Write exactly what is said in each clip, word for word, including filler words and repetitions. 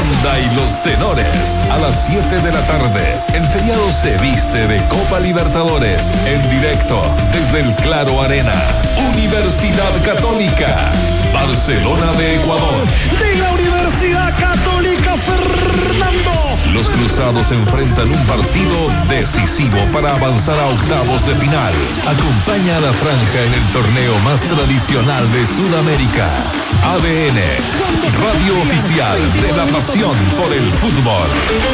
banda y los tenores. A las siete de la tarde, el feriado se viste de Copa Libertadores. En directo, desde el Claro Arena. Universidad Católica. Barcelona de Ecuador. De la Universidad Católica, Fernando. Los cruzados enfrentan un partido decisivo para avanzar a octavos de final. Acompaña a la franja en el torneo más tradicional de Sudamérica. A D N, radio oficial de la pasión por el fútbol.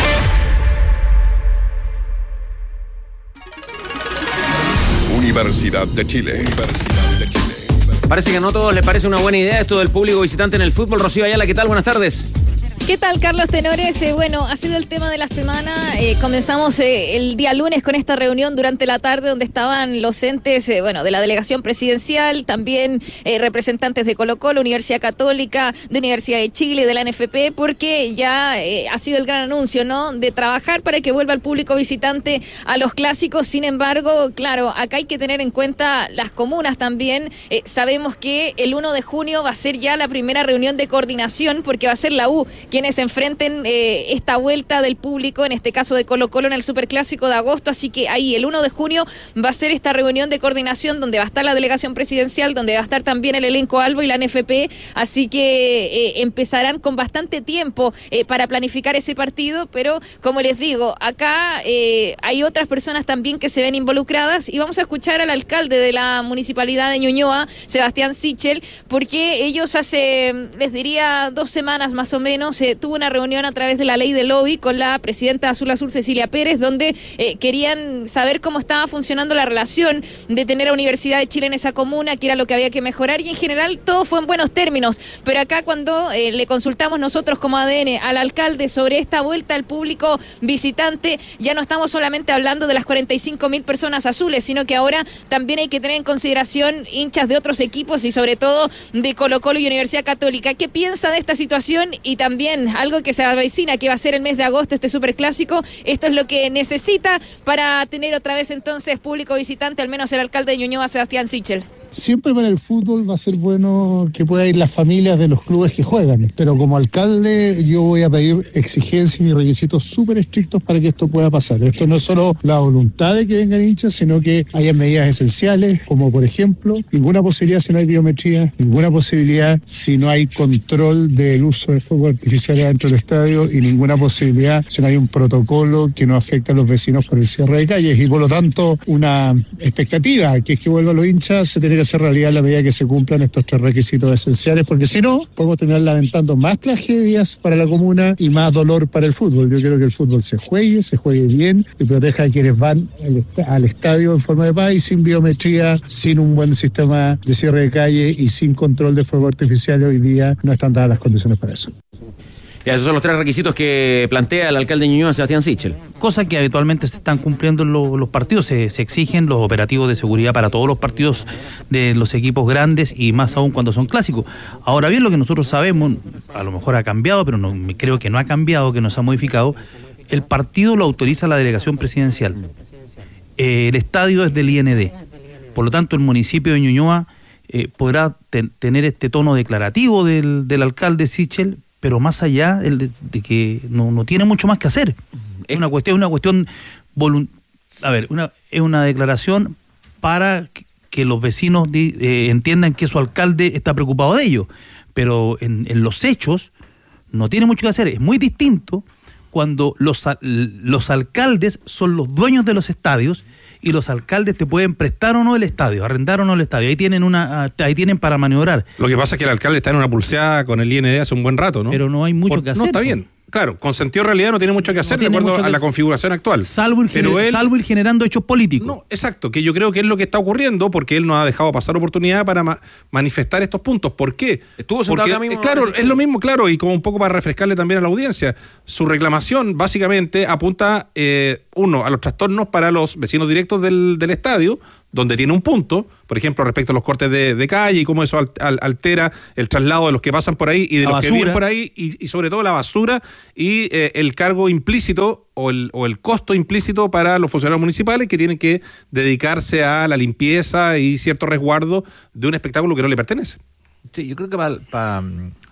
Universidad de Chile. Universidad de Chile. Parece que a no todos les parece una buena idea esto del público visitante en el fútbol. Rocío Ayala, ¿qué tal? Buenas tardes. ¿Qué tal, Carlos Tenores? Eh, bueno, ha sido el tema de la semana. Eh, comenzamos eh, el día lunes con esta reunión durante la tarde donde estaban los entes eh, bueno, de la delegación presidencial, también eh, representantes de Colo-Colo, Universidad Católica, de Universidad de Chile, de la N F P, porque ya eh, ha sido el gran anuncio, ¿no?, de trabajar para que vuelva el público visitante a los clásicos. Sin embargo, claro, acá hay que tener en cuenta las comunas también. Eh, sabemos que el uno de junio va a ser ya la primera reunión de coordinación porque va a ser la U quienes enfrenten eh, esta vuelta del público, en este caso de Colo-Colo en el Superclásico de agosto, así que ahí el uno de junio va a ser esta reunión de coordinación donde va a estar la delegación presidencial, donde va a estar también el elenco Albo y la N F P, así que eh, empezarán con bastante tiempo eh, para planificar ese partido, pero como les digo, acá eh, hay otras personas también que se ven involucradas y vamos a escuchar al alcalde de la Municipalidad de Ñuñoa, Sebastián Sichel, porque ellos hace, les diría, dos semanas más o menos, eh, tuvo una reunión a través de la ley del lobby con la presidenta Azul Azul, Cecilia Pérez, donde eh, querían saber cómo estaba funcionando la relación de tener a Universidad de Chile en esa comuna, que era lo que había que mejorar, y en general todo fue en buenos términos, pero acá cuando eh, le consultamos nosotros como A D N al alcalde sobre esta vuelta al público visitante, ya no estamos solamente hablando de las cuarenta y cinco mil personas azules, sino que ahora también hay que tener en consideración hinchas de otros equipos y sobre todo de Colo-Colo y Universidad Católica. ¿Qué piensa de esta situación? Y también algo que se avecina, que va a ser el mes de agosto, este superclásico. Esto es lo que necesita para tener otra vez entonces público visitante, al menos el alcalde de Ñuñoa, Sebastián Sichel. Siempre para el fútbol va a ser bueno que pueda ir las familias de los clubes que juegan, pero como alcalde yo voy a pedir exigencias y requisitos súper estrictos para que esto pueda pasar. Esto no es solo la voluntad de que vengan hinchas, sino que haya medidas esenciales, como por ejemplo, ninguna posibilidad si no hay biometría, ninguna posibilidad si no hay control del uso de fuegos artificiales dentro del estadio y ninguna posibilidad si no hay un protocolo que no afecte a los vecinos por el cierre de calles, y por lo tanto una expectativa que es que vuelvan los hinchas se tiene que hacer realidad a la medida que se cumplan estos tres requisitos esenciales, porque si no, podemos terminar lamentando más tragedias para la comuna y más dolor para el fútbol. Yo quiero que el fútbol se juegue, se juegue bien y proteja a quienes van al, est- al estadio en forma de paz y sin biometría, sin un buen sistema de cierre de calle y sin control de fuego artificial. Hoy día no están dadas las condiciones para eso. Ya, esos son los tres requisitos que plantea el alcalde de Ñuñoa, Sebastián Sichel. Cosa que habitualmente se están cumpliendo en lo, los partidos. Se, se exigen los operativos de seguridad para todos los partidos de los equipos grandes y más aún cuando son clásicos. Ahora bien, lo que nosotros sabemos, a lo mejor ha cambiado, pero no, creo que no ha cambiado, que no se ha modificado. El partido lo autoriza la delegación presidencial. Eh, el estadio es del I N D. Por lo tanto, el municipio de Ñuñoa eh, podrá ten, tener este tono declarativo del, del alcalde Sichel, pero más allá de, de que no, no tiene mucho más que hacer. Es una cuestión, una cuestión volun- a ver, una, es una declaración para que los vecinos di, eh, entiendan que su alcalde está preocupado de ello, pero en, en los hechos no tiene mucho que hacer. Es muy distinto cuando los, los alcaldes son los dueños de los estadios y los alcaldes te pueden prestar o no el estadio, arrendar o no el estadio. Ahí tienen una, ahí tienen para maniobrar. Lo que pasa es que el alcalde está en una pulseada con el I N D hace un buen rato, ¿no? Pero no hay mucho Por, que hacer. No, está bien. Claro, con sentido de realidad no tiene mucho que hacer no de acuerdo a la configuración actual. Salvo ir, Pero gener, él, salvo ir generando hechos políticos. No, exacto, que yo creo que es lo que está ocurriendo porque él no ha dejado pasar oportunidad para ma- manifestar estos puntos. ¿Por qué? Estuvo sentado porque, acá mismo, claro, ¿no? es lo mismo, claro, y como un poco para refrescarle también a la audiencia. Su reclamación básicamente apunta, eh, uno, a los trastornos para los vecinos directos del, del estadio, donde tiene un punto, por ejemplo, respecto a los cortes de, de calle y cómo eso al, al, altera el traslado de los que pasan por ahí y de la los basura. que viven por ahí, y, y sobre todo la basura y eh, el cargo implícito o el, o el costo implícito para los funcionarios municipales que tienen que dedicarse a la limpieza y cierto resguardo de un espectáculo que no le pertenece. Sí, yo creo que para pa,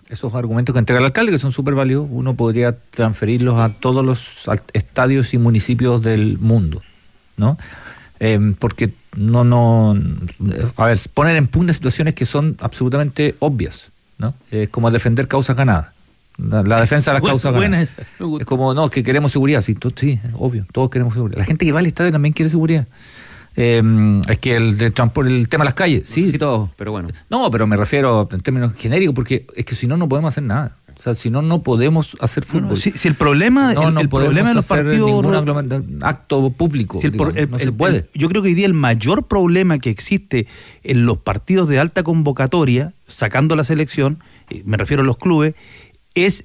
esos argumentos que entrega el alcalde, que son súper válidos, uno podría transferirlos a todos los estadios y municipios del mundo, ¿no? Eh, porque no, no, a ver, poner en pugna situaciones que son absolutamente obvias, ¿no? Es como defender causas ganadas. La, la defensa de las causas ganadas. Es como, no, que queremos seguridad, sí, to, sí, obvio, todos queremos seguridad. La gente que va al estadio también quiere seguridad. Eh, es que el, el transporte, el tema de las calles, sí. Sí, todo, pero bueno. No, pero me refiero en términos genéricos, porque es que si no, no podemos hacer nada. O sea, si no, no podemos hacer fútbol. No, no, si, si el problema, no, el, no el problema de los partidos, ningún acto público, si el, digamos, el, no el, se puede. El, yo creo que hoy día el mayor problema que existe en los partidos de alta convocatoria, sacando la selección, me refiero a los clubes, es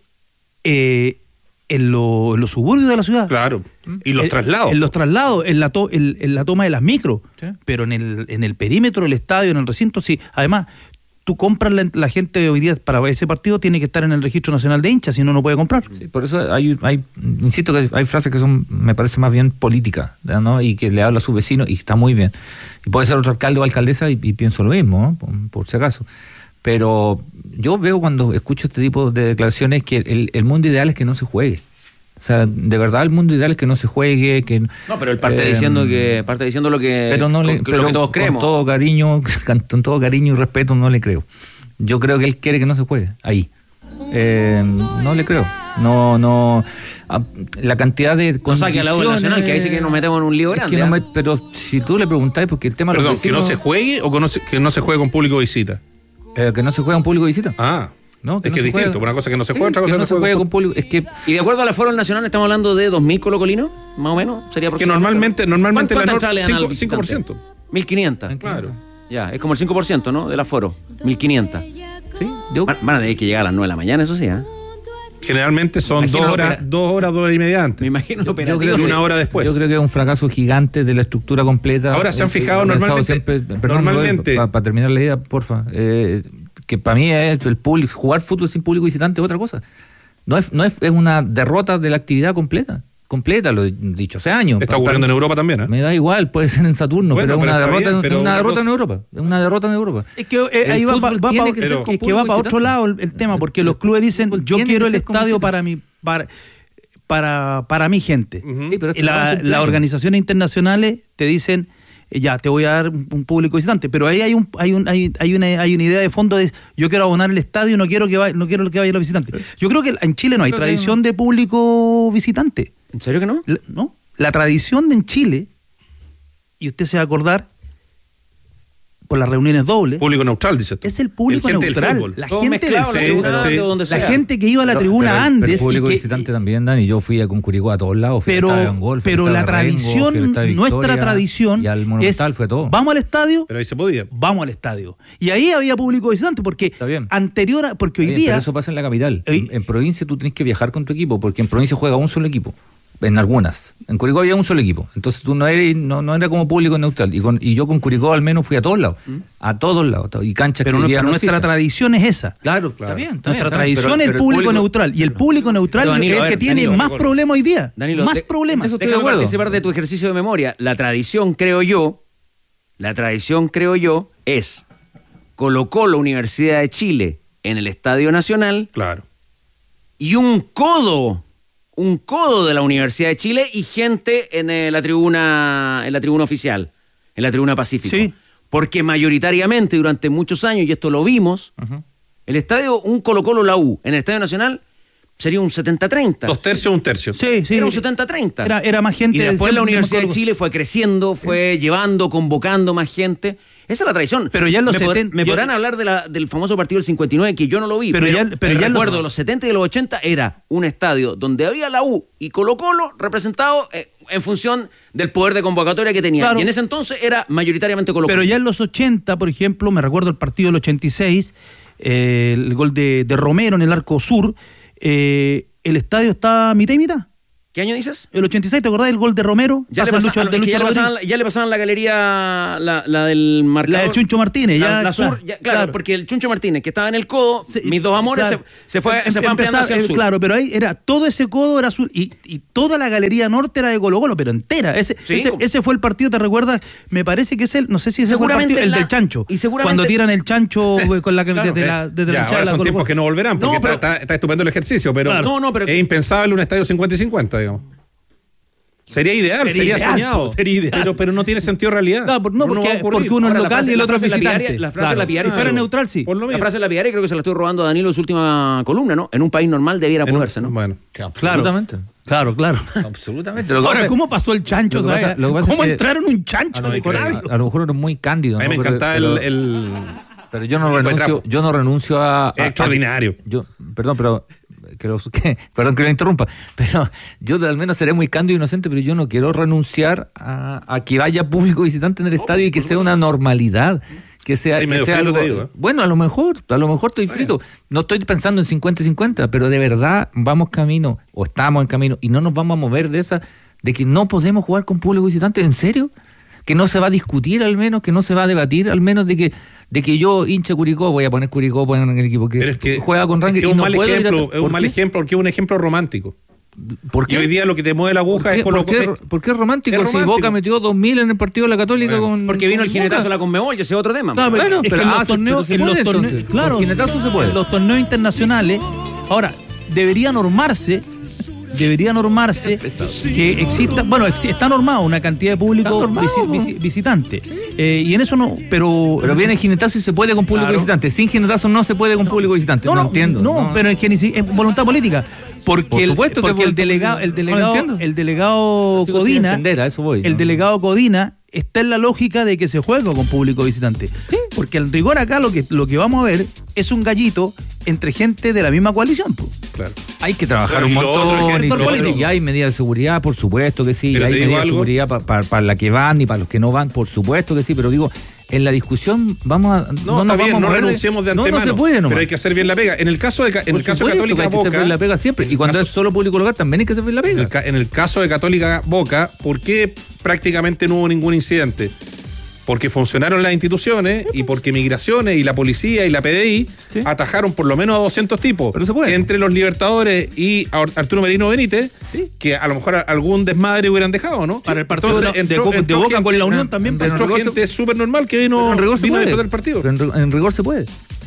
eh, en, lo, en los suburbios de la ciudad. Claro. Y los en, traslados. En los traslados, en la, to, en, en la toma de las micros. ¿Sí? Pero en el, en el perímetro del estadio, en el recinto, sí. Además, tú compras la, la gente hoy día para ese partido, tiene que estar en el Registro Nacional de Hinchas, si no, no puede comprar. Sí, por eso hay, hay, insisto que hay frases que son, me parece más bien políticas, ¿no? Y que le habla a sus vecinos y está muy bien. Y puede ser otro alcalde o alcaldesa y, y pienso lo mismo, ¿no? por, por si acaso. Pero yo veo cuando escucho este tipo de declaraciones que el, el mundo ideal es que no se juegue. O sea, de verdad el mundo ideal es que no se juegue, que no, pero él parte eh, diciendo que parte diciendo lo que, pero no le, con, pero lo que todos creemos. Con todo cariño, con todo cariño y respeto no le creo. Yo creo que él quiere que no se juegue ahí. Eh, no le creo. No, no. La cantidad de no saque a la U Nacional, que ahí sí que nos metemos en un lío grande. No me, pero si tú le preguntás, porque el tema. Perdón, vecinos, que no se juegue o que no se, que no se juegue con público visita. Eh, que no se juega con público visita. Ah. No, que es no que es distinto, juega. Una cosa que no se juega, Sí, otra cosa que que no no se juega con público. Es que, y de acuerdo al aforo nacional estamos hablando de dos mil colocolinos, más o menos, sería que normalmente, normalmente la norma cinco por ciento. mil quinientos. Claro. Ya, es como el cinco por ciento, ¿no? Del aforo, mil quinientos. Sí, yo... Van, van a tener que llegar a las nueve de la mañana, eso sí, ¿eh? Generalmente son dos horas, dos horas, dos horas y media antes. Me imagino yo, operativo. yo creo y que, una hora después. Yo creo que es un fracaso gigante de la estructura completa. Ahora se han fijado eh, normalmente. Siempre, perdón, normalmente. Para pa terminar la idea, porfa. Eh, que para mí es el público, jugar fútbol sin público visitante es otra cosa. No es, no es, es una derrota de la actividad completa. Completa, lo he dicho hace años. Está ocurriendo en Europa también, ¿eh? Me da igual, puede ser en Saturno, bueno, pero es una pero derrota, bien, pero una una derrota cosa... en Europa. Es una derrota en Europa. Es que eh, ahí va, va, va, va, que, pero, es que va para otro lado el, el tema, porque el, los clubes dicen, yo quiero el estadio para mi para, para, para mi gente. Uh-huh. Sí, pero y la, las organizaciones internacionales te dicen, ya, te voy a dar un público visitante, pero ahí hay un hay un hay, hay una hay una idea de fondo de yo quiero abonar el estadio, no quiero que vaya, no quiero que vayan los visitantes. Yo creo que en Chile no hay creo tradición no. de público visitante. ¿En serio que no? La, no. La tradición de en Chile, y usted se va a acordar por las reuniones dobles. Público neutral, dice tú. Es el público el neutral. La Todo gente del fútbol. Sí, sí. Donde la gente que iba a la pero, tribuna pero, Andes. Pero el público y que, visitante también, Dani. Yo fui a con Curicó a todos lados. Fui pero a golf, pero la tradición, Rengo, nuestra tradición. Y al Monumental es, fue todo. Vamos al estadio. Pero ahí se podía. Vamos al estadio. Y ahí había público visitante, porque anterior a, porque hoy bien, día. Pero eso pasa en la capital. En, en provincia tú tienes que viajar con tu equipo, porque en provincia juega un solo equipo. En algunas. En Curicó había un solo equipo. Entonces tú no eres, no, no era como público neutral. Y, con, y yo con Curicó al menos fui a todos lados. ¿Mm? A todos lados. Y canchas pero que no, pero no nuestra existen. Tradición es esa. Claro, claro. Está bien. Está nuestra bien, tradición pero, es el público, el público neutral. Y el público neutral Danilo, es el que ver, tiene Danilo, más problemas hoy día. Danilo, más de, problemas. Eso estoy de acuerdo. Participar de tu ejercicio de memoria. La tradición, creo yo, la tradición, creo yo, es Colo-Colo, Universidad de Chile, en el Estadio Nacional. Claro. Y un codo... un codo de la Universidad de Chile y gente en eh, la tribuna en la tribuna oficial, en la tribuna Pacífico. Sí. Porque mayoritariamente durante muchos años, y esto lo vimos, uh-huh. el estadio, un Colo-Colo la U, en el Estadio Nacional, sería un setenta treinta. Dos tercios, un tercio. Sí, sí. Era un setenta treinta. Era, era más gente. Y después la Universidad de Chile fue creciendo, fue sí. llevando, convocando más gente. Esa es la tradición. Pero ya en los me, setenta, pod- me yo, podrán hablar de la, del famoso partido del cincuenta y nueve, que yo no lo vi, pero, pero, ya, pero el ya recuerdo los, de los setenta y de los ochenta era un estadio donde había la U y Colo-Colo representado eh, en función del poder de convocatoria que tenía. Claro. Y en ese entonces era mayoritariamente Colo-Colo. Pero ya en los ochenta, por ejemplo, me recuerdo el partido del ochenta y seis, eh, el gol de, de Romero en el arco sur, eh, el estadio está mitad y mitad. ¿Qué año dices? El ochenta y seis, ¿te acordás del gol de Romero? Ya, le, Pasa pasaban, Lucho- de es que ya, Lucho le pasaban, Rodríguez. ya le pasaban la galería, la, la del marcador. La de Chuncho Martínez, La, ya, la sur, claro, ya, claro, claro. porque el Chuncho Martínez, que estaba en el codo, Sí, mis dos amores, claro. se, se fue, Em- se fue ampliando empezar, hacia el eh, sur. Claro, pero ahí era, todo ese codo era azul y, y toda la galería norte era de Colo Colo, pero entera. Ese, Sí, ese, como- ese fue el partido, ¿te recuerdas? Me parece que es el, no sé si ese fue el Seguramente partido, el la- del chancho. y seguramente- Cuando tiran el chancho eh, con la, Claro. desde la, desde la Ya, hinchada ahora de la son Colo tiempos Colo. que no volverán, porque No, pero- está, está- está estupendo el ejercicio, pero, Claro. No, no, pero- es impensable un estadio cincuenta y cincuenta, digamos. Sería ideal, Sería sería, ideal, soñado. pues, sería ideal. Pero, pero no tiene sentido en realidad. No, por- no, va a porque, ocurrir. porque uno es Ahora, la local frase- y el la otro es frase visitante. lapidaria- la frase Claro. lapidaria Si fuera sí. neutral, sí. Por lo La mismo. frase lapidaria creo que se la estoy robando a Danilo en su última columna, ¿no? En un país normal debiera En un- poderse, ¿no? Bueno. Absolutamente. Claro, claro. Absolutamente. Lo que Ahora, pasa- ¿cómo pasó el chancho? lo que ¿sabes? pasa- lo que pasa ¿Cómo es que- entraron un chancho Ah, no, de increíble. Coravio? a, a lo mejor era muy cándido. A mí ¿no? me Pero- encantaba pero- el, el- Pero yo no el renuncio, trapo. yo no renuncio a, a- Es extraordinario. a- yo, perdón, pero que los- que- perdón que lo interrumpa, pero yo al menos seré muy cándido e inocente, pero yo no quiero renunciar a, a que vaya público visitante en el estadio y que sea una normalidad. Que sea, Sí, que medio sea frito algo- te digo, ¿eh? Bueno, a lo mejor, a lo mejor estoy frito. No estoy pensando en cincuenta y cincuenta, pero de verdad vamos camino, o estamos en camino, y no nos vamos a mover de esa, de que no podemos jugar con público visitante. ¿En serio? Que no se va a discutir al menos, que no se va a debatir al menos de que de que yo hincha Curicó, voy a poner Curicó en el equipo que, pero es que, juega con es Rangers que y es un no mal puedo ir a- ejemplo, es ¿Por un mal qué? ejemplo porque es un ejemplo romántico. ¿Por Y qué? hoy día lo que te mueve la aguja ¿Por qué, es con lo por qué- por qué es romántico? Es Si romántico. Boca metió dos mil en el partido de la Católica Bueno, con Porque vino el con jinetazo Boca. de la Conmebol, y ese es otro tema. Claro, Bueno, es pero- que en ah, los se- torneos, pero se en los puede, torneos, entonces. claro, Con jinetazo se puede. en los torneos internacionales, ahora, debería normarse, debería normarse que exista, bueno, ex- está normado una cantidad de público Está normado, visi- po. visi- visitante. Eh, y en eso no, pero... Pero viene jinetazo y se puede con público Claro. visitante. Sin jinetazo no se puede con público visitante. No, entiendo. No, pero es que ni si- es voluntad política. Porque, Por supuesto el, que porque es el voluntad delegado, el política. No lo delegado, entiendo. el delegado Sigo sin Codina, entender, a eso voy, el ¿no? delegado Codina está en la lógica de que se juega con público visitante. Porque en rigor acá lo que, lo que vamos a ver es un gallito entre gente de la misma coalición. Po. Claro. Hay que trabajar Claro, un y lo otro es montón. que- y, lo todo, otro- y hay medidas de seguridad, por supuesto que sí. Pero Y hay te digo medidas de algo. seguridad para pa, la que van y para los que no van, por supuesto que sí. Pero digo, en la discusión vamos a. No, nos está vamos bien, a no mover renunciemos de no, antemano. No, se puede, nomás. Pero hay que hacer bien la pega. En el caso de, en Por el caso de supuesto que Católica hay que hacer Boca, bien la pega siempre. Y cuando caso- es solo público local, también hay que hacer bien la en pega. el, ca- en el caso de Católica Boca, ¿por qué prácticamente no hubo ningún incidente? Porque funcionaron las instituciones y porque Migraciones y la policía y la P D I Sí. atajaron por lo menos a doscientos tipos. Pero se puede. Entre los Libertadores y Ar- Arturo Merino Benítez, Sí. que a lo mejor a- algún desmadre hubieran dejado, ¿no? Para el partido Entonces, de, de entró- Boca- de entró Boca gente- con la Unión también. pero Entró en rigor gente súper normal que vino, Pero en rigor se vino a puede. disfrutar el partido. Pero en, ri- en rigor se puede.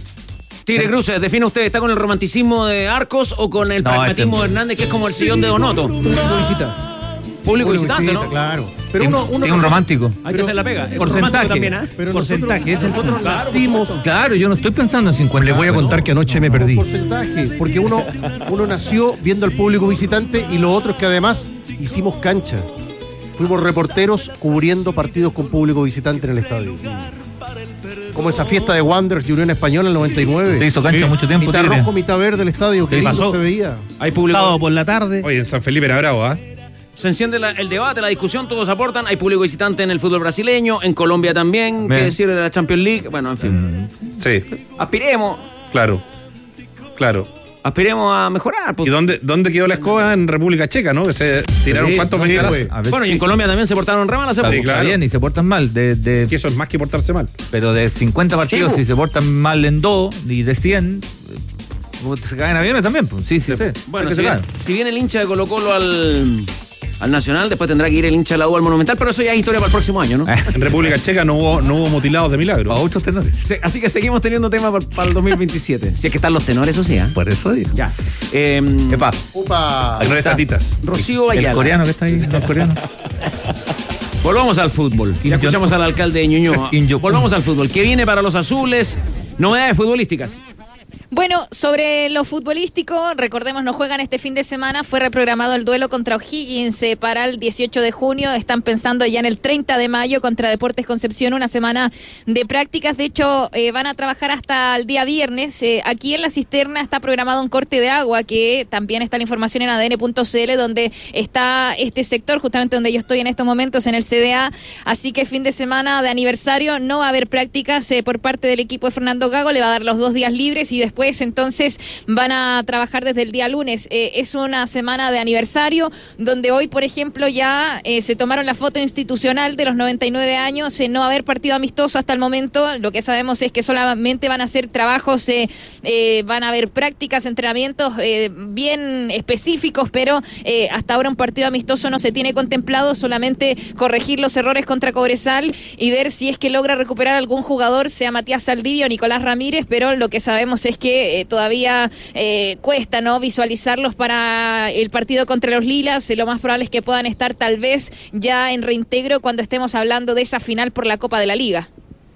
Tigre Cruces, define usted, ¿está con el romanticismo de Arcos o con el No, pragmatismo este- de Hernández, que es como el sillón de Donoto? Público visita. Público visitante, visita, ¿no? Claro. Pero Tiene- uno, uno tiene un romántico. Hay que hacer la pega. Es Porcentaje. romántico también, ¿eh? Pero Porcentaje, nosotros, ese es nosotros nacimos. Claro, yo no estoy pensando en cincuenta. Les voy a contar que anoche me perdí. Porcentaje, porque uno, uno nació viendo al público visitante y lo otro es que además hicimos cancha. Fuimos reporteros cubriendo partidos con público visitante en el estadio. Como esa fiesta de Wanderers y Unión Española en el noventa y nueve. Te hizo cancha mucho tiempo. Mitad Tigre. rojo, mitad verde el estadio, que ¿Qué lindo pasó? se veía. Hay público. Sábado por la tarde. Oye, en San Felipe era bravo, ¿ah? Se enciende la- el debate, la discusión, todos aportan. Hay público visitante en el fútbol brasileño, en Colombia también. ¿Qué Bien. decir de la Champions League? Bueno, en fin. Sí, Aspiremos, claro. Claro. aspiremos a mejorar. pues. ¿Y dónde, dónde quedó la escoba? En República Checa, ¿no? Que se tiraron Sí, cuantos sí, bengalazos. pues, a ver, Bueno, y en sí. Colombia también se portaron re mal hace Está, poco. Sí, claro. está bien y se portan mal. De, de- Que eso es más que portarse mal. pero de cincuenta partidos, Sí, si se portan mal en dos y de cien, eh, se caen aviones también. Pues. Sí, sí, sí. Bueno, Sé si que se bien, caen. si bien el hincha de Colo Colo al, al Nacional, después tendrá que ir el hincha de la U al Monumental, pero eso ya es historia para el próximo año, ¿no? En República Checa no hubo, no hubo mutilados de milagro. Para otros tenores. Sí, así que seguimos teniendo temas para, para el dos mil veintisiete. Si es que están los tenores, eso sí, ¿eh? Por eso digo. Ya. Eh, Epa, Upa. No es tatitas. Rocío el Ayala. coreano que está ahí, el coreano. Volvamos al fútbol. Ya escuchamos al alcalde de Ñuñoa. Kim Jong-un. Volvamos al fútbol. ¿Qué viene para los azules? Novedades futbolísticas. Bueno, sobre lo futbolístico, recordemos, no juegan este fin de semana, fue reprogramado el duelo contra O'Higgins eh, para el dieciocho de junio, están pensando ya en el treinta de mayo contra Deportes Concepción, una semana de prácticas, de hecho eh, van a trabajar hasta el día viernes, eh, aquí en la cisterna está programado un corte de agua, que también está la información en A D N punto C L, donde está este sector, justamente donde yo estoy en estos momentos, en el C D A, así que fin de semana de aniversario no va a haber prácticas eh, por parte del equipo de Fernando Gago, le va a dar los dos días libres y después después entonces van a trabajar desde el día lunes. Eh, es una semana de aniversario donde hoy, por ejemplo, ya eh, se tomaron la foto institucional de los noventa y nueve años, en no haber partido amistoso hasta el momento. Lo que sabemos es que solamente van a hacer trabajos, eh, eh, van a haber prácticas, entrenamientos eh, bien específicos, pero eh, hasta ahora un partido amistoso no se tiene contemplado, solamente corregir los errores contra Cobresal y ver si es que logra recuperar algún jugador, sea Matías Saldivia o Nicolás Ramírez, pero lo que sabemos es que eh, todavía eh, cuesta, ¿no?, visualizarlos para el partido contra los Lilas. Eh, lo más probable es que puedan estar tal vez ya en reintegro cuando estemos hablando de esa final por la Copa de la Liga.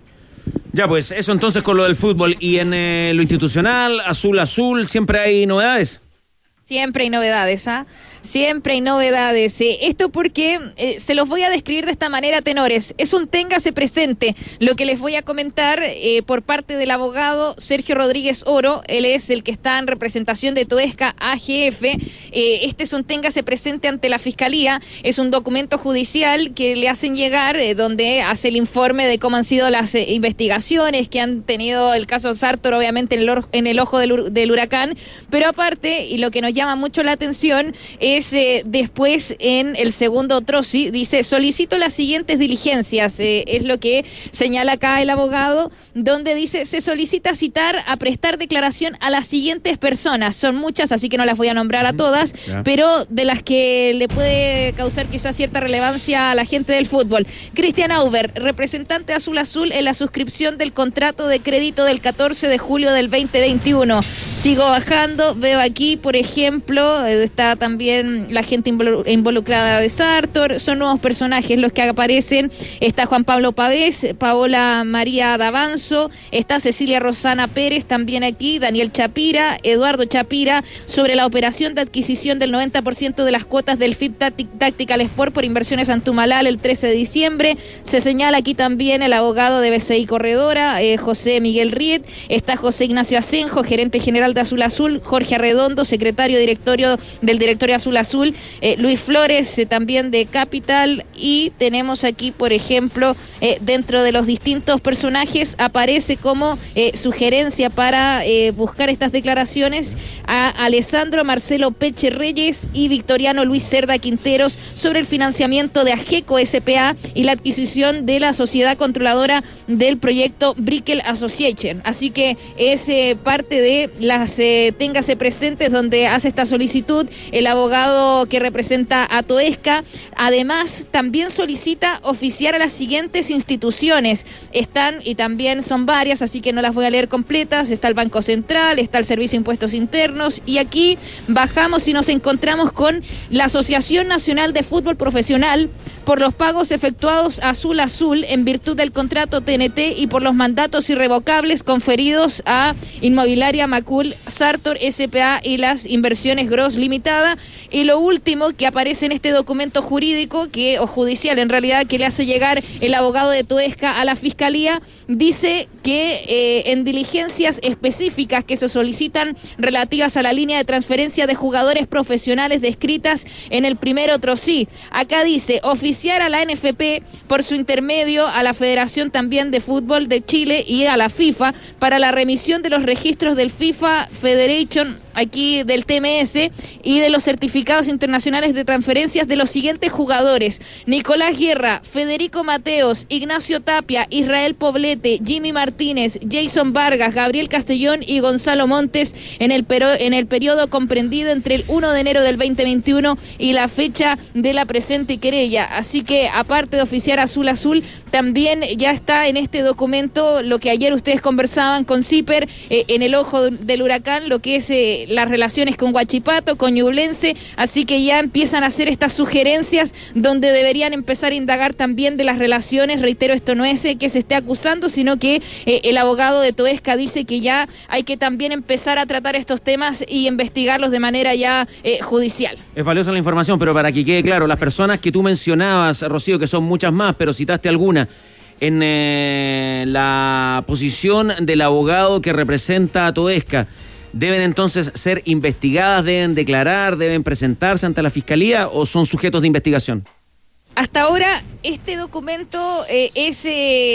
Ya, pues eso entonces con lo del fútbol. Y en eh, lo institucional, azul, azul, ¿siempre hay novedades? Siempre hay novedades, ¿ah? ¿eh? Siempre hay novedades. Eh, esto porque eh, se los voy a describir de esta manera, tenores. Es un téngase presente lo que les voy a comentar eh, por parte del abogado Sergio Rodríguez Oro. Él es el que está en representación de Toesca A G F. Eh, este es un téngase presente ante la Fiscalía. Es un documento judicial que le hacen llegar eh, donde hace el informe de cómo han sido las eh, investigaciones que han tenido el caso Sartor, obviamente en el, or- en el ojo del, del huracán. Pero aparte, y lo que nos llama mucho la atención es eh, después en el segundo troci, dice: solicito las siguientes diligencias, eh, es lo que señala acá el abogado, donde dice: se solicita citar a prestar declaración a las siguientes personas. Son muchas, así que no las voy a nombrar a todas, yeah. pero de las que le puede causar quizás cierta relevancia a la gente del fútbol. Cristian Auber, representante Azul Azul en la suscripción del contrato de crédito del catorce de julio del veinte veintiuno. Sigo bajando, veo aquí, por ejemplo, está también la gente involucrada de Sartor, son nuevos personajes los que aparecen. Está Juan Pablo Pavés, Paola María Davanzo, está Cecilia Rosana Pérez también aquí, Daniel Chapira, Eduardo Chapira, sobre la operación de adquisición del noventa por ciento de las cuotas del F I P Tactical Sport por Inversiones Antumalal el trece de diciembre. Se señala aquí también el abogado de B C I Corredora, eh, José Miguel Riet, está José Ignacio Asenjo, gerente general de Azul Azul, Jorge Arredondo, secretario directorio del directorio Azul Azul, eh, Luis Flores, eh, también de Capital, y tenemos aquí, por ejemplo, eh, dentro de los distintos personajes aparece como eh, sugerencia para eh, buscar estas declaraciones a Alessandro Marcelo Peche Reyes y Victoriano Luis Cerda Quinteros sobre el financiamiento de Ageco S P A y la adquisición de la sociedad controladora del proyecto Brickell Association. Así que es eh, parte de las eh, téngase presentes donde hace esta solicitud el abogado que representa a Toesca. Además, también solicita oficiar a las siguientes instituciones. Están, y también son varias, así que no las voy a leer completas. Está el Banco Central, está el Servicio de Impuestos Internos, y aquí bajamos y nos encontramos con la Asociación Nacional de Fútbol Profesional por los pagos efectuados a Azul Azul en virtud del contrato T N T y por los mandatos irrevocables conferidos a Inmobiliaria Macul, Sartor S P A y las Inversiones Gross Limitada. Y lo último que aparece en este documento jurídico, que o judicial en realidad, que le hace llegar el abogado de Toesca a la Fiscalía, dice que eh, en diligencias específicas que se solicitan relativas a la línea de transferencia de jugadores profesionales descritas en el primer otro sí. Acá dice oficiar a la N F P por su intermedio, a la Federación también de Fútbol de Chile y a la FIFA para la remisión de los registros del FIFA Federation, aquí del T M S, y de los certificados internacionales de transferencias de los siguientes jugadores: Nicolás Guerra, Federico Mateos, Ignacio Tapia, Israel Poblete, Jimmy Martínez, Jason Vargas, Gabriel Castellón y Gonzalo Montes en el, pero, en el periodo comprendido entre el primero de enero del veinte veintiuno y la fecha de la presente querella. Así que, aparte de oficiar Azul Azul, también ya está en este documento lo que ayer ustedes conversaban con Zipper, eh, en el ojo del huracán, lo que es eh, las relaciones con Huachipato, con Ñublense. Así que ya empiezan a hacer estas sugerencias donde deberían empezar a indagar también de las relaciones. Reitero, esto no es eh, que se esté acusando, sino que eh, el abogado de Toesca dice que ya hay que también empezar a tratar estos temas y investigarlos de manera ya eh, judicial. Es valiosa la información, pero para que quede claro, las personas que tú mencionabas, Rocío, que son muchas más, pero citaste alguna, en eh, la posición del abogado que representa a Toesca, ¿deben entonces ser investigadas, deben declarar, deben presentarse ante la Fiscalía o son sujetos de investigación? Hasta ahora, este documento eh, es eh,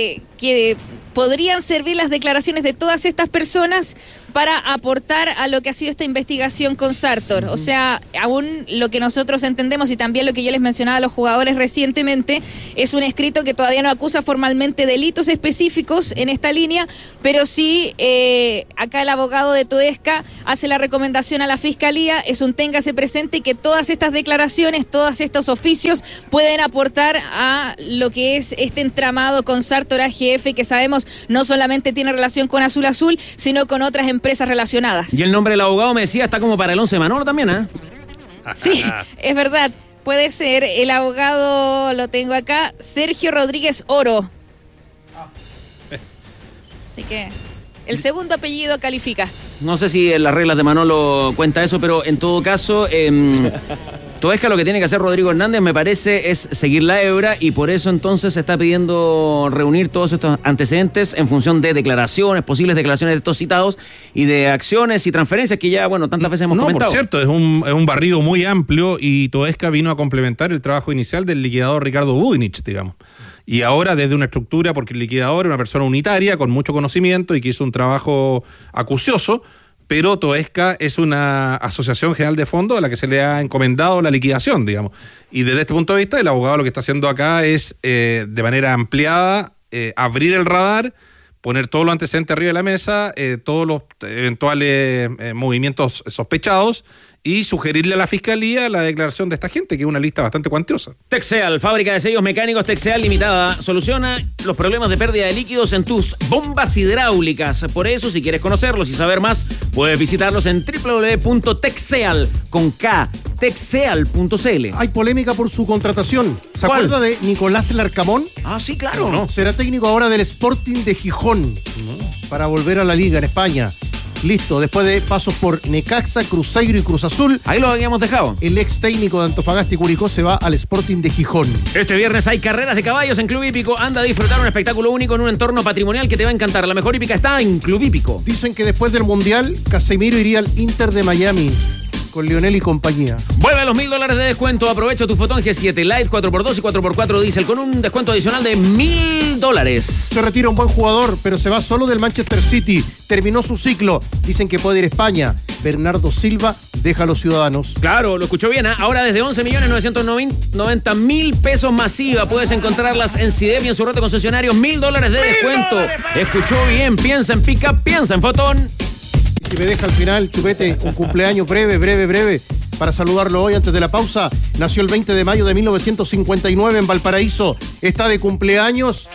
que podrían servir las declaraciones de todas estas personas para aportar a lo que ha sido esta investigación con Sartor. O sea, aún lo que nosotros entendemos y también lo que yo les mencionaba a los jugadores recientemente, es un escrito que todavía no acusa formalmente delitos específicos en esta línea, pero sí eh, acá el abogado de Toesca hace la recomendación a la Fiscalía, es un téngase presente y que todas estas declaraciones, todos estos oficios pueden aportar a lo que es este entramado con Sartor A G F, que sabemos no solamente tiene relación con Azul Azul, sino con otras empresas empresas relacionadas. Y el nombre del abogado me decía, está como para el once Manor también, ¿eh? Sí, es verdad, puede ser. El abogado, lo tengo acá, Sergio Rodríguez Oro. Así que el segundo apellido califica. No sé si en las reglas de Manolo cuenta eso, pero en todo caso, eh, Toesca lo que tiene que hacer Rodrigo Hernández, me parece, es seguir la hebra, y por eso entonces se está pidiendo reunir todos estos antecedentes en función de declaraciones, posibles declaraciones de estos citados y de acciones y transferencias que ya, bueno, tantas veces hemos no, comentado. Por cierto, es un, es un barrido muy amplio, y Toesca vino a complementar el trabajo inicial del liquidador Ricardo Budinich, digamos. Y ahora desde una estructura, porque el liquidador es una persona unitaria con mucho conocimiento y que hizo un trabajo acucioso, pero Toesca es una asociación general de fondos a la que se le ha encomendado la liquidación, digamos. Y desde este punto de vista, el abogado lo que está haciendo acá es, eh, de manera ampliada, eh, abrir el radar, poner todos los antecedentes arriba de la mesa, eh, todos los eventuales eh, movimientos sospechados, y sugerirle a la Fiscalía la declaración de esta gente, que es una lista bastante cuantiosa. Texeal, fábrica de sellos mecánicos Texeal Limitada, soluciona los problemas de pérdida de líquidos en tus bombas hidráulicas. Por eso, si quieres conocerlos y saber más, puedes visitarlos en doble u doble u doble u punto texeal con K, texeal punto c l. Hay polémica por su contratación. ¿Se ¿Cuál? acuerda de Nicolás Larcamón? Ah, sí, claro. No, será técnico ahora del Sporting de Gijón, no, para volver a la liga en España. Listo, después de pasos por Necaxa, Cruzeiro y Cruz Azul, ahí lo habíamos dejado. El ex técnico de Antofagasta y Curicó se va al Sporting de Gijón. Este viernes hay carreras de caballos en Club Hípico. Anda a disfrutar un espectáculo único en un entorno patrimonial que te va a encantar. La mejor hípica está en Club Hípico. Dicen que después del Mundial, Casemiro iría al Inter de Miami con Lionel y compañía. Vuelve a los mil dólares de descuento. Aprovecha tu Fotón G siete Lite cuatro por dos y cuatro por cuatro Diesel con un descuento adicional de mil dólares. Se retira un buen jugador, pero se va solo del Manchester City. Terminó su ciclo. Dicen que puede ir a España. Bernardo Silva deja a los ciudadanos. Claro, lo escuchó bien, ¿eh? Ahora desde once millones novecientos noventa mil pesos masiva. Puedes encontrarlas en Sidep y en su red de concesionarios. Mil dólares de descuento. Escuchó bien. Piensa en Pickup, piensa en Fotón. Si me deja al final, Chupete, un cumpleaños breve, breve, breve, para saludarlo hoy antes de la pausa. Nació el veinte de mayo de mil novecientos cincuenta y nueve en Valparaíso. Está de cumpleaños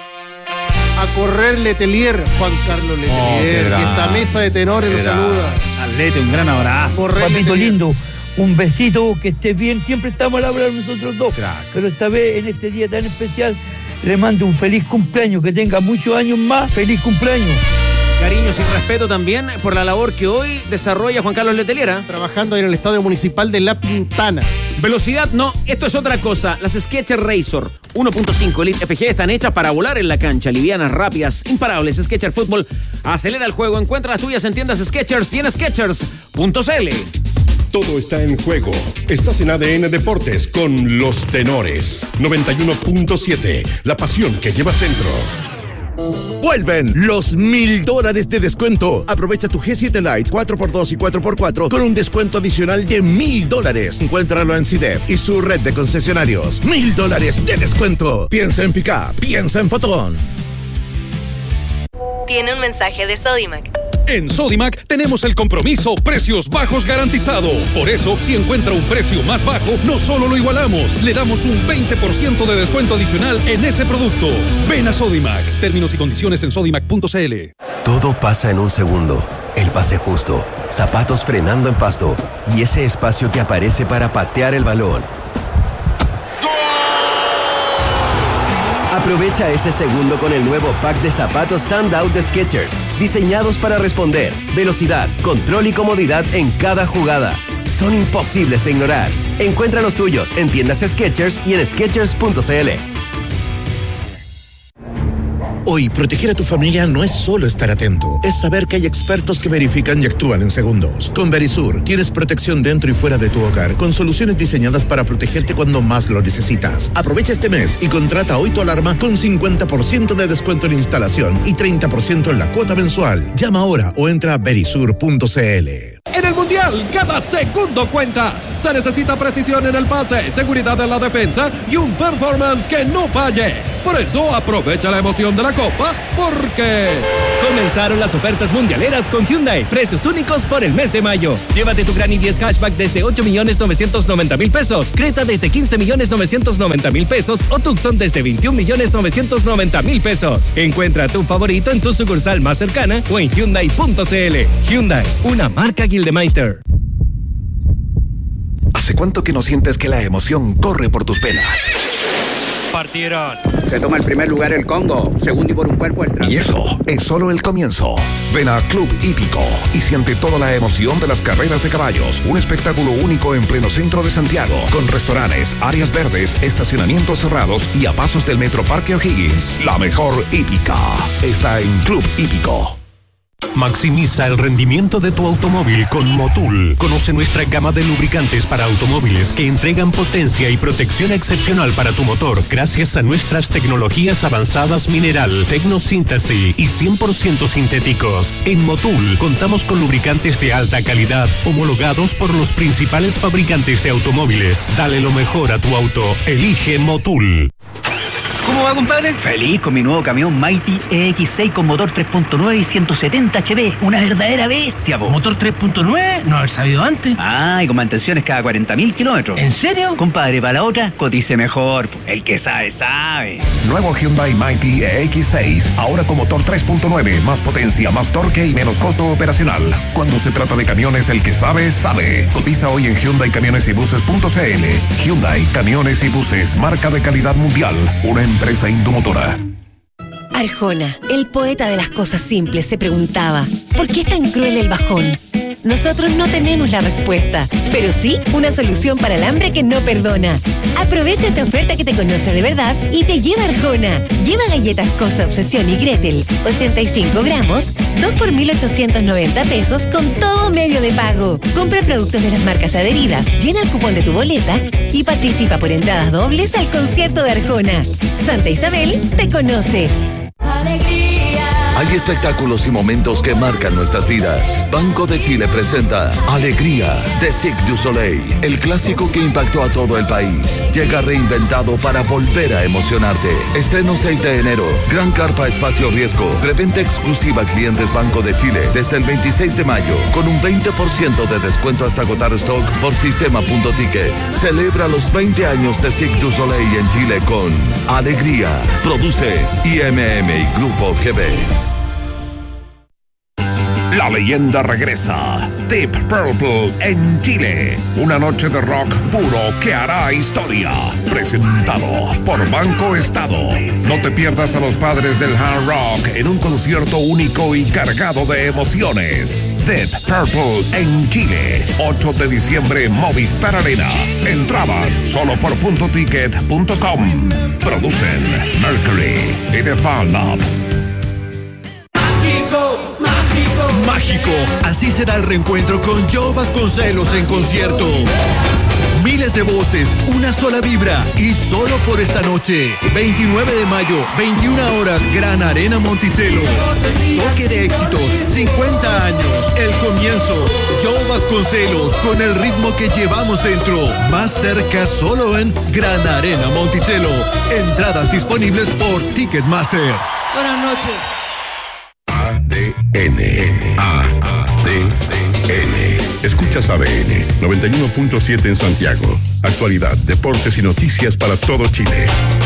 a correr Letelier, Juan Carlos Letelier. Oh, y esta mesa de tenores lo saluda. Atlete, un gran abrazo. Correr Papito Letelier. lindo, un besito, que estés bien. Siempre estamos al hablar nosotros dos. Crack. Pero esta vez, en este día tan especial, le mando un feliz cumpleaños. Que tenga muchos años más. Feliz cumpleaños. Cariños y respeto también por la labor que hoy desarrolla Juan Carlos Letelier. Trabajando en el Estadio Municipal de La Pintana. Velocidad, no, esto es otra cosa. Las Skechers Razor uno punto cinco Elite F G están hechas para volar en la cancha. Livianas, rápidas, imparables. Skechers Fútbol acelera el juego. Encuentra las tuyas en tiendas Skechers y en skechers punto c l. Todo está en juego. Estás en A D N Deportes con los tenores. noventa y uno punto siete. La pasión que llevas dentro. Vuelven los mil dólares de descuento. Aprovecha tu G siete Lite cuatro por dos y cuatro por cuatro con un descuento adicional de mil dólares. Encuéntralo en Sidep y su red de concesionarios. Mil dólares de descuento. Piensa en Pickup, piensa en Fotón. Tiene un mensaje de Sodimac. En Sodimac tenemos el compromiso precios bajos garantizado. Por eso, si encuentra un precio más bajo, no solo lo igualamos, le damos un veinte por ciento de descuento adicional en ese producto. Ven a Sodimac. Términos y condiciones en sodimac punto c l. Todo pasa en un segundo. El pase justo, zapatos frenando en pasto y ese espacio que aparece para patear el balón. Aprovecha ese segundo con el nuevo pack de zapatos Standout de Skechers, diseñados para responder, velocidad, control y comodidad en cada jugada. Son imposibles de ignorar. Encuentra los tuyos en tiendas Skechers y en skechers punto c l. Hoy, proteger a tu familia no es solo estar atento, es saber que hay expertos que verifican y actúan en segundos. Con Verisur, tienes protección dentro y fuera de tu hogar, con soluciones diseñadas para protegerte cuando más lo necesitas. Aprovecha este mes y contrata hoy tu alarma con cincuenta por ciento de descuento en instalación y treinta por ciento en la cuota mensual. Llama ahora o entra a verisur punto c l. En el Mundial, cada segundo cuenta. Se necesita precisión en el pase, seguridad en la defensa y un performance que no falle. Por eso, aprovecha la emoción de la Copa, porque... Comenzaron las ofertas mundialeras con Hyundai. Precios únicos por el mes de mayo. Llévate tu Gran i diez Hatchback desde ocho millones novecientos noventa mil pesos. Creta desde quince millones novecientos noventa mil pesos. O Tucson desde veintiún millones novecientos noventa mil pesos. Encuentra tu favorito en tu sucursal más cercana o en Hyundai punto c l. Hyundai, una marca Gildemeister. ¿Hace cuánto que no sientes que la emoción corre por tus venas? Partieron. Se toma el primer lugar el Congo, segundo y por un cuerpo el Trans. Y eso es solo el comienzo. Ven a Club Hípico y siente toda la emoción de las carreras de caballos. Un espectáculo único en pleno centro de Santiago, con restaurantes, áreas verdes, estacionamientos cerrados y a pasos del Metro Parque O'Higgins. La mejor hípica está en Club Hípico. Maximiza el rendimiento de tu automóvil con Motul. Conoce nuestra gama de lubricantes para automóviles que entregan potencia y protección excepcional para tu motor gracias a nuestras tecnologías avanzadas mineral, tecnosíntesis y cien por ciento sintéticos. En Motul contamos con lubricantes de alta calidad homologados por los principales fabricantes de automóviles. Dale lo mejor a tu auto. Elige Motul. ¿Cómo va, compadre? Feliz con mi nuevo camión Mighty E X seis con motor tres punto nueve y ciento setenta H P. Una verdadera bestia, po. ¿Motor tres punto nueve? No haber sabido antes. Ah, y con mantenciones cada cuarenta mil kilómetros. ¿En serio? Compadre, para la otra, cotice mejor, po. El que sabe, sabe. Nuevo Hyundai Mighty E X seis, ahora con motor tres punto nueve, más potencia, más torque y menos costo operacional. Cuando se trata de camiones, el que sabe, sabe. Cotiza hoy en Hyundai Camiones y Buses punto c l. Hyundai Camiones y Buses, marca de calidad mundial. Una empresa Indomotora. Arjona, el poeta de las cosas simples, se preguntaba, ¿por qué es tan cruel el bajón? Nosotros no tenemos la respuesta, pero sí una solución para el hambre que no perdona. Aprovecha esta oferta que te conoce de verdad y te lleva Arjona. Lleva galletas Costa Obsesión y Gretel, ochenta y cinco gramos, dos por mil ochocientos noventa pesos con todo medio de pago. Compra productos de las marcas adheridas, llena el cupón de tu boleta y participa por entradas dobles al concierto de Arjona. Santa Isabel te conoce. Hay espectáculos y momentos que marcan nuestras vidas. Banco de Chile presenta Alegría de Cirque du Soleil, el clásico que impactó a todo el país. Llega reinventado para volver a emocionarte. Estreno seis de enero. Gran carpa espacio riesgo. Preventa exclusiva a clientes Banco de Chile desde el veintiséis de mayo con un veinte por ciento de descuento hasta agotar stock por sistema punto ticket. Celebra los veinte años de Cirque du Soleil en Chile con Alegría. Produce I M M y Grupo G B. La leyenda regresa. Deep Purple en Chile. Una noche de rock puro que hará historia. Presentado por Banco Estado. No te pierdas a los padres del hard rock en un concierto único y cargado de emociones. Deep Purple en Chile. ocho de diciembre, Movistar Arena. Entradas solo por punto ticket punto com. Producen Mercury y The Fan Lab. Mágico, así será el reencuentro con Joe Vasconcelos en concierto. Miles de voces, una sola vibra y solo por esta noche. veintinueve de mayo, veintiuna horas, Gran Arena Monticello. Toque de éxitos, cincuenta años, el comienzo. Joe Vasconcelos con el ritmo que llevamos dentro. Más cerca solo en Gran Arena Monticello. Entradas disponibles por Ticketmaster. Buenas noches. A D N. A D N. Escuchas A D N noventa y uno punto siete en Santiago. Actualidad, deportes y noticias para todo Chile.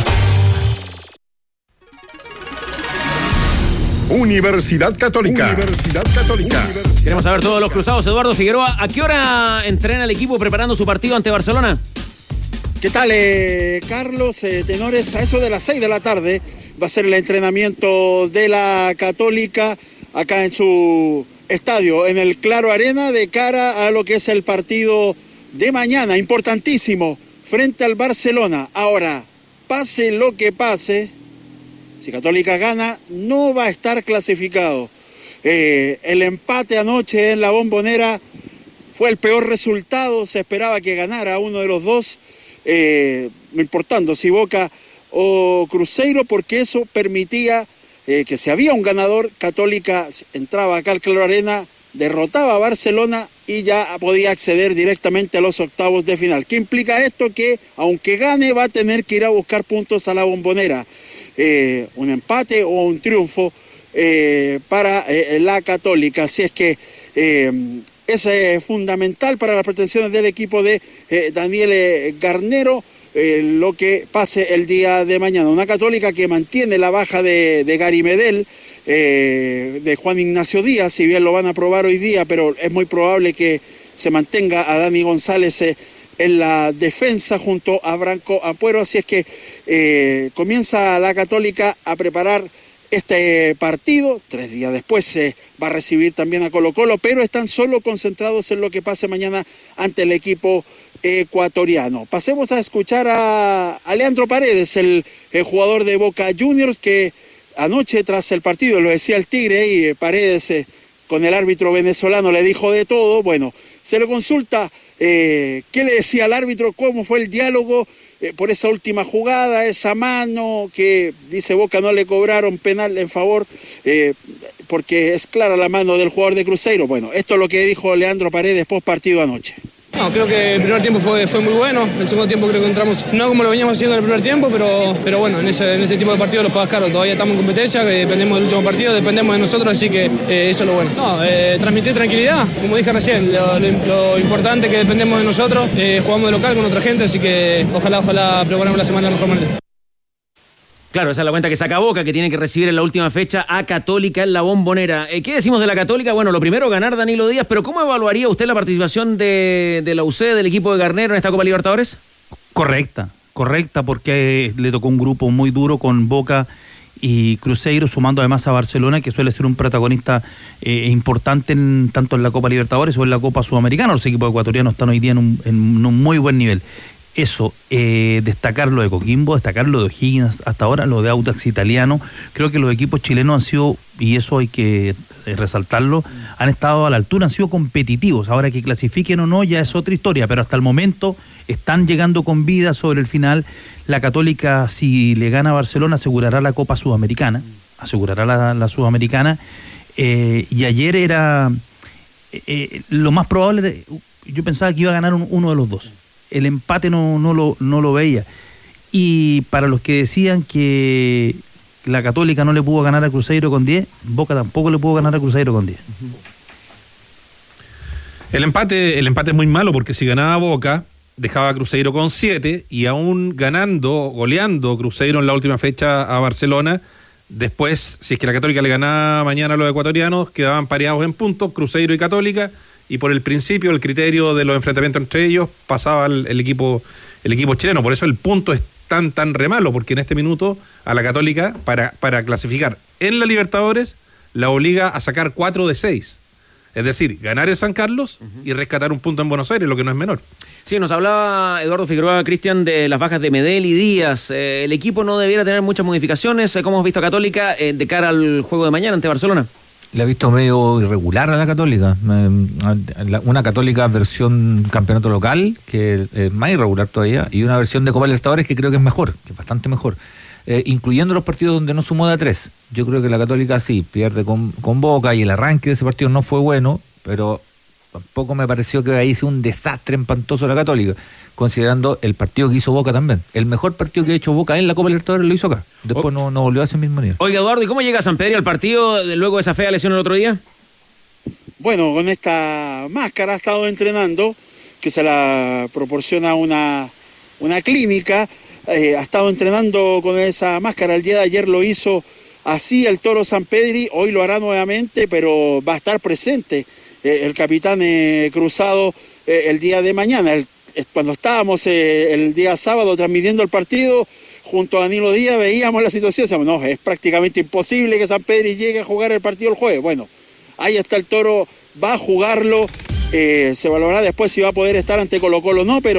Universidad Católica. Universidad Católica. Queremos saber todos los cruzados. Eduardo Figueroa, ¿a qué hora entrena el equipo preparando su partido ante Barcelona? ¿Qué tal, eh, Carlos? Eh, tenores, a eso de las seis de la tarde va a ser el entrenamiento de la Católica acá en su estadio, en el Claro Arena, de cara a lo que es el partido de mañana, importantísimo, frente al Barcelona. Ahora, pase lo que pase, Si Católica gana, no va a estar clasificado. Eh, el empate anoche en la Bombonera fue el peor resultado, se esperaba que ganara uno de los dos, eh, no importando si Boca o Cruzeiro, porque eso permitía eh, que si había un ganador, Católica entraba acá al Claro Arena, derrotaba a Barcelona y ya podía acceder directamente a los octavos de final. ¿Qué implica esto? Que aunque gane va a tener que ir a buscar puntos a la Bombonera. Eh, un empate o un triunfo eh, para eh, la Católica. Así es que eh, es eh, fundamental para las pretensiones del equipo de eh, Daniel Garnero eh, lo que pase el día de mañana. Una Católica que mantiene la baja de, de Gary Medel, eh, de Juan Ignacio Díaz, si bien lo van a probar hoy día, pero es muy probable que se mantenga a Dani González eh, en la defensa junto a Branco Ampuero. Así es que eh, comienza la Católica a preparar este partido. Tres días después eh, va a recibir también a Colo Colo, pero están solo concentrados en lo que pase mañana ante el equipo ecuatoriano. Pasemos a escuchar a, a Leandro Paredes, el, el jugador de Boca Juniors, que anoche tras el partido, lo decía el Tigre, y eh, Paredes eh, con el árbitro venezolano le dijo de todo. Bueno, se le consulta eh, qué le decía al árbitro, cómo fue el diálogo eh, por esa última jugada, esa mano que dice Boca no le cobraron penal en favor eh, porque es clara la mano del jugador de Cruzeiro. Bueno, esto es lo que dijo Leandro Paredes post partido anoche. No, creo que el primer tiempo fue, fue muy bueno, el segundo tiempo creo que entramos no como lo veníamos haciendo en el primer tiempo, pero, pero bueno, en, ese, en este tipo de partidos los pagas caro, todavía estamos en competencia, que dependemos del último partido, dependemos de nosotros, así que eh, eso es lo bueno. No, eh, transmitir tranquilidad, como dije recién, lo, lo, lo importante es que dependemos de nosotros, eh, jugamos de local con otra gente, así que ojalá, ojalá preparemos la semana de la mejor manera. Claro, esa es la cuenta que saca Boca, que tiene que recibir en la última fecha a Católica en la Bombonera. Eh, ¿Qué decimos de la Católica? Bueno, lo primero, ganar Danilo Díaz, pero ¿cómo evaluaría usted la participación de, de la U C, del equipo de Garnero en esta Copa Libertadores? Correcta, correcta, porque le tocó un grupo muy duro con Boca y Cruzeiro, sumando además a Barcelona, que suele ser un protagonista eh, importante en, tanto en la Copa Libertadores o en la Copa Sudamericana. Los equipos ecuatorianos están hoy día en un, en un muy buen nivel. Eso, eh, destacar lo de Coquimbo, destacar lo de O'Higgins, hasta ahora lo de Audax Italiano. Creo que los equipos chilenos han sido, y eso hay que eh, resaltarlo, han estado a la altura, han sido competitivos. Ahora que clasifiquen o no ya es otra historia, pero hasta el momento están llegando con vida sobre el final. La Católica, si le gana a Barcelona, asegurará la Copa Sudamericana, asegurará la, la Sudamericana, eh, y ayer era eh, lo más probable, yo pensaba que iba a ganar un, uno de los dos. El empate no, no, lo, no lo veía. Y para los que decían que la Católica no le pudo ganar a Cruzeiro con diez, Boca tampoco le pudo ganar a Cruzeiro con diez. El empate, el empate es muy malo, porque si ganaba Boca, dejaba a Cruzeiro con siete, y aún ganando, goleando Cruzeiro en la última fecha a Barcelona, después, si es que la Católica le ganaba mañana a los ecuatorianos, quedaban pareados en puntos, Cruzeiro y Católica, y por el principio, el criterio de los enfrentamientos entre ellos, pasaba el, el equipo el equipo chileno. Por eso el punto es tan, tan re malo, porque en este minuto a la Católica, para, para clasificar en la Libertadores, la obliga a sacar cuatro de seis. Es decir, ganar en San Carlos uh-huh. y rescatar un punto en Buenos Aires, lo que no es menor. Sí, nos hablaba Eduardo Figueroa, Cristian, de las bajas de Medel y Díaz. Eh, el equipo no debiera tener muchas modificaciones, eh, como hemos visto a Católica, eh, de cara al juego de mañana ante Barcelona. Le ha visto medio irregular a la Católica. Una Católica versión campeonato local, que es más irregular todavía, y una versión de Copa Libertadores que creo que es mejor, que es bastante mejor. Eh, incluyendo los partidos donde no sumó de a tres. Yo creo que la Católica sí, pierde con, con Boca, y el arranque de ese partido no fue bueno, pero tampoco me pareció que ahí sea un desastre espantoso la Católica, considerando el partido que hizo Boca también. El mejor partido que ha hecho Boca en la Copa Libertadores lo hizo acá. Después oh. no, no volvió a ese mismo nivel. Oiga, Eduardo, ¿y cómo llega Sampedri al partido luego de esa fea lesión el otro día? Bueno, con esta máscara ha estado entrenando, que se la proporciona una, una clínica. Eh, ha estado entrenando con esa máscara. El día de ayer lo hizo así el Toro Sampedri, hoy lo hará nuevamente, pero va a estar presente eh, el capitán eh, Cruzado eh, el día de mañana. El, eh, cuando estábamos eh, el día sábado transmitiendo el partido junto a Danilo Díaz, veíamos la situación, decíamos, no, es prácticamente imposible que Sampedri llegue a jugar el partido el jueves. Bueno, ahí está el Toro, va a jugarlo, eh, se valorará después si va a poder estar ante Colo Colo o no, pero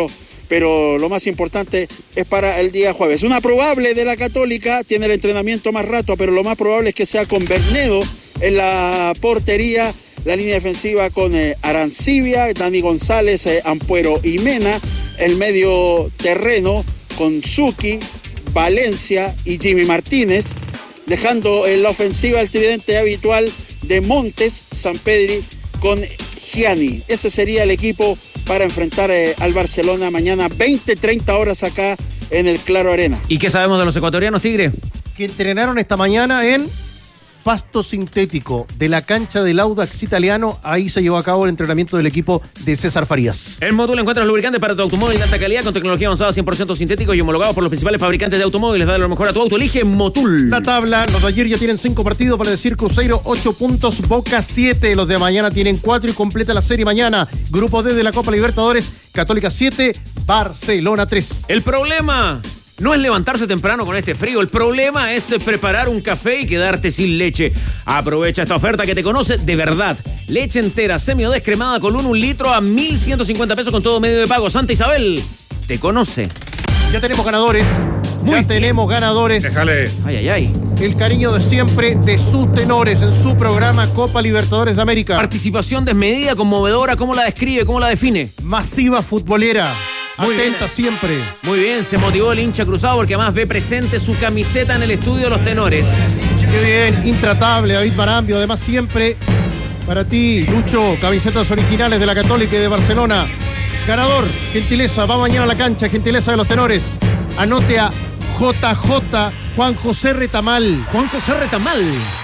pero lo más importante es para el día jueves. Una probable de la Católica, tiene el entrenamiento más rato, pero lo más probable es que sea con Bernedo en la portería, la línea defensiva con eh, Arancibia, Dani González, eh, Ampuero y Mena, el medio terreno con Zucchi, Valencia y Jimmy Martínez, dejando en la ofensiva el tridente habitual de Montes, Sampedri con Gianni. Ese sería el equipo para enfrentar eh, al Barcelona mañana veinte treinta horas acá en el Claro Arena. ¿Y qué sabemos de los ecuatorianos, Tigre? Que entrenaron esta mañana en pasto sintético de la cancha del Audax Italiano. Ahí se llevó a cabo el entrenamiento del equipo de César Farías. En Motul encuentras lubricantes para tu automóvil de alta calidad con tecnología avanzada cien por ciento sintético y homologados por los principales fabricantes de automóviles. Dale lo mejor a tu auto. Elige Motul. La tabla, los de ayer ya tienen cinco partidos, para decir Cruzeiro ocho puntos, Boca siete. Los de mañana tienen cuatro y completa la serie mañana. Grupo D de la Copa Libertadores, Católica siete, Barcelona tres. El problema no es levantarse temprano con este frío, el problema es preparar un café y quedarte sin leche. Aprovecha esta oferta que te conoce de verdad. Leche entera, semi o descremada con un, un litro a mil ciento cincuenta pesos con todo medio de pago. Santa Isabel te conoce. Ya tenemos ganadores. Muy ya bien. tenemos ganadores. Déjale. Ay, ay, ay. El cariño de siempre de sus tenores en su programa Copa Libertadores de América. Participación desmedida, conmovedora. ¿Cómo la describe? ¿Cómo la define? Masiva futbolera. Muy atenta bien. Siempre. Muy bien, se motivó el hincha cruzado porque además ve presente su camiseta en el estudio de los tenores. Qué bien, intratable, David Marambio. Además siempre para ti, Lucho, camisetas originales de la Católica y de Barcelona. Ganador, gentileza, va mañana a la cancha, gentileza de los tenores. Anote a J J Juan José Retamal. Juan José Retamal.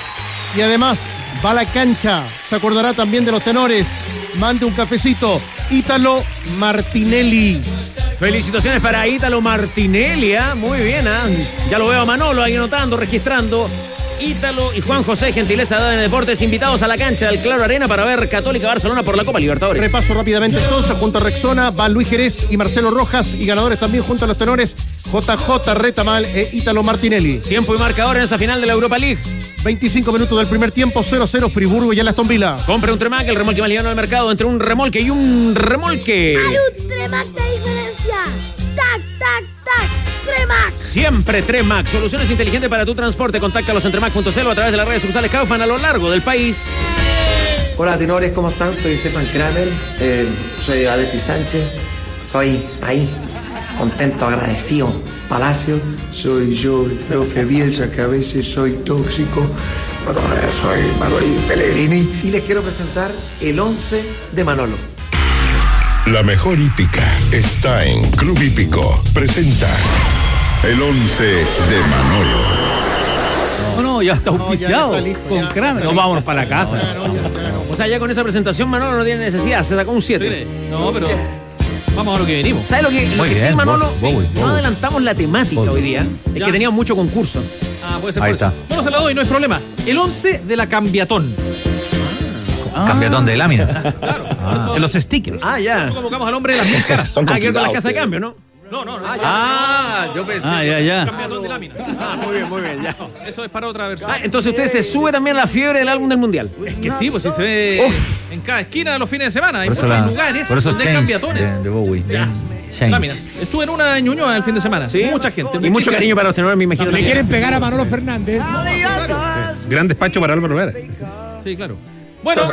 Y además va a la cancha, se acordará también de los tenores. Mande un cafecito. Ítalo Martinelli. Felicitaciones para Ítalo Martinelli, ¿eh? Muy bien, ¿eh? Ya lo veo a Manolo ahí anotando, registrando. Ítalo y Juan José, gentileza dada en Deportes, invitados a la cancha del Claro Arena para ver Católica Barcelona por la Copa Libertadores. Repaso rápidamente entonces, junto a Rexona, van Luis Jerez y Marcelo Rojas, y ganadores también junto a los tenores J J Retamal e Ítalo Martinelli. Tiempo y marcador en esa final de la Europa League. veinticinco minutos del primer tiempo, cero cero Friburgo y en la Aston Villa. Compre un Tremac, el remolque más liviano del mercado, entre un remolque y un remolque. Hay un Tremac de diferencia. Tac, tac, tac. Tremac. Siempre Tremac. Soluciones inteligentes para tu transporte. Contáctalos en tremac punto celo a través de las redes sociales Kaufman a lo largo del país. Hola, tenores, ¿cómo están? Soy Stefan Kramer. Eh, soy Alexis Sánchez. Soy ahí, contento, agradecido. Palacio, soy yo, el profe Bielsa, que a veces soy tóxico. Bueno, soy Manuel Pellegrini y les quiero presentar el once de Manolo. La mejor hípica está en Club Hípico. Presenta el once de Manolo. No, no, ya está auspiciado. No, ya está listo, con ya, Kramer. ya No, vámonos para la casa. Ya, no, ya, ya, no. O sea, ya con esa presentación Manolo no tiene necesidad, se sacó un siete. No, pero vamos a lo que venimos. ¿Sabes lo que, lo que bien, sí, Manolo? Bowie, Bowie, no Bowie. adelantamos la temática Bowie. hoy día. Es Ya. que teníamos mucho concurso. Ah, puede ser Ahí por eso. está. Bueno, se la doy, no es problema. El once de la Cambiatón. Cambiatón de láminas. Claro, Ah. en los stickers. Ah, ya. Por eso convocamos al hombre de las mil caras. Ah, que con las casas de cambio, ¿no? No, no, no. Ah, yo pensé. Ah, ya, ya. Campeón de láminas. Ah, muy bien, muy bien, ya. No, eso es para otra versión. Ah, entonces usted se sube también a la fiebre del álbum del mundial. Es que sí, pues sí se ve Uf. en cada esquina de los fines de semana. Hay Por eso, muchos la, lugares por eso donde hay Change cambiatones. de, de Bowie. Ya. Change. Láminas. Estuve en una en Ñuñoa el fin de semana. Sí. Mucha gente. Y mucho muchísima. cariño para los tenores, me imagino. Le también. quieren pegar a Manolo Fernández. Gran despacho para Álvaro Lara. Sí, claro. Bueno.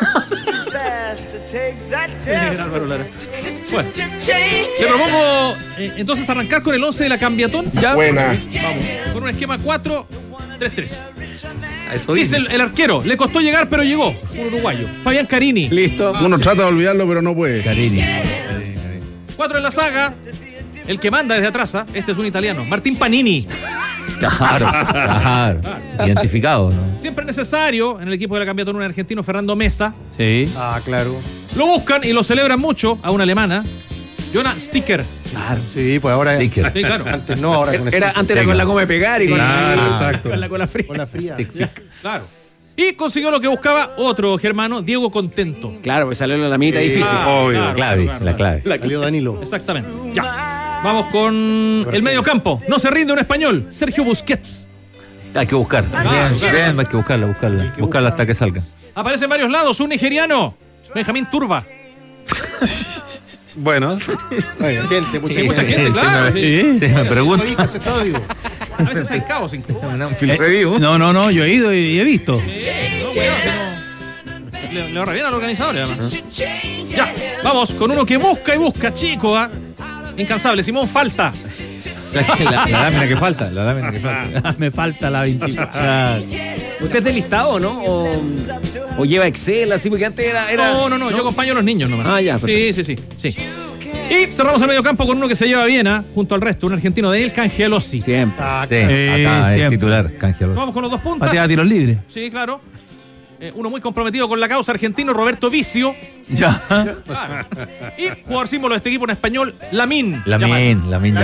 Álvaro Lara. Bueno. Le propongo eh, entonces arrancar con el once de la Cambiatón. Ya. Buena. Vamos. Con un esquema cuatro tres tres. Eso Dice el, el arquero, le costó llegar, pero llegó. Un uruguayo. Fabián Carini. Listo. Uno trata de olvidarlo, pero no puede. Carini. Cuatro en la saga. El que manda desde atrás, ¿ah? Este es un italiano. Martín Panini. Claro, claro. Identificado, ¿no? Siempre necesario en el equipo de la Cambiatón un argentino, Fernando Mesa. Sí. Ah, claro. Lo buscan y lo celebran mucho a una alemana. Jonah Sticker. Claro. Sí, pues ahora. Sticker. Sí, claro. Antes no, ahora con Era, eso. antes era con la goma de pegar y con, Claro, la, exacto. con la cola fría. Con la fría. Stick flick. Claro. Y consiguió lo que buscaba otro germano, Diego Contento. Claro, pues salió la laminita difícil. Ah, obvio. claro, La clave, claro, la claro. clave. Salió Danilo. Exactamente. Ya. Vamos con el medio campo. No se rinde un español. Sergio Busquets. Hay que buscar. Ah, Bien, claro. bien, hay que buscarla, buscarla. Buscarla hasta que salga. Aparece en varios lados. Un nigeriano. Benjamín Turba. Bueno, gente, mucha Sí, mucha gente. gente, claro. Sí, sí. me- sí, me pregunto. Ese estadio. A veces hay caos incluso. Un film review. No, no, no, yo he ido y he visto. No, cuidado, si no- Le, le ahorra bien al organizador, además. Ya, vamos con uno que busca y busca, chico. ¿ah? Incansable, Simón Falta. La, la- la lámina que falta, la lámina que falta. Me falta la veinticuatro. ¿Usted es de listado, no? O, o lleva Excel, así, porque antes era... era No, no, no, yo acompaño a los niños nomás. Ah, ya, Sí, sí, sí, sí. Y cerramos el mediocampo con uno que se lleva bien, ¿ah? junto al resto, un argentino, Daniel Cangelosi. Siempre. Sí, Eh, acá es siempre. titular, Cangelosi. Vamos con los dos puntas. Patea a tiros libres. Sí, claro. Eh, uno muy comprometido con la causa, argentino, Roberto Vicio. Ya. Claro. Y jugador símbolo de este equipo en español, Lamine. Lamin, Lamin Lamine